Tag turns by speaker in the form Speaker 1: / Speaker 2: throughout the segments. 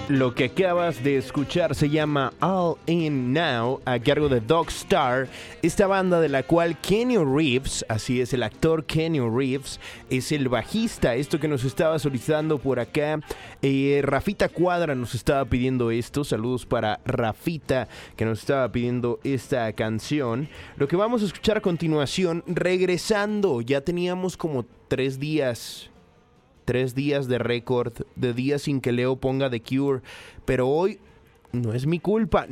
Speaker 1: Lo que acabas de escuchar se llama All In Now, a cargo de Dogstar, esta banda de la cual Keanu Reeves, así es, el actor Keanu Reeves, es el bajista. Esto que nos estaba solicitando por acá, Rafita Cuadra nos estaba pidiendo esto. Saludos para Rafita, que nos estaba pidiendo esta canción. Lo que vamos a escuchar a continuación, regresando, ya teníamos como 3 días de récord, de días sin que Leo ponga The Cure, pero hoy no es mi culpa.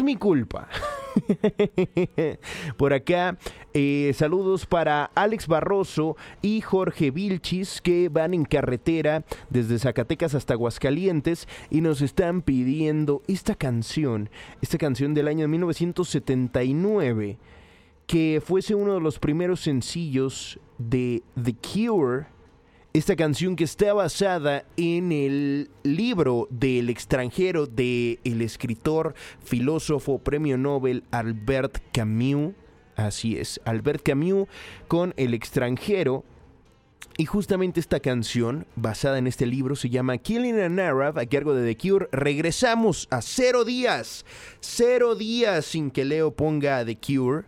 Speaker 1: Por acá, saludos para Alex Barroso y Jorge Vilchis, que van en carretera desde Zacatecas hasta Aguascalientes y nos están pidiendo esta canción del año 1979, que fuese uno de los primeros sencillos de The Cure. Esta canción que está basada en el libro del extranjero del escritor, filósofo, premio Nobel Albert Camus. Así es, Albert Camus con El extranjero. Y justamente esta canción, basada en este libro, se llama Killing an Arab, a cargo de The Cure. Regresamos a 0 días sin que Leo ponga The Cure.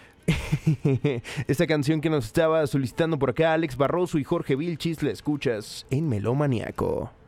Speaker 1: Esta canción que nos estaba solicitando por acá Alex Barroso y Jorge Vilchis, la escuchas en Melómaniaco.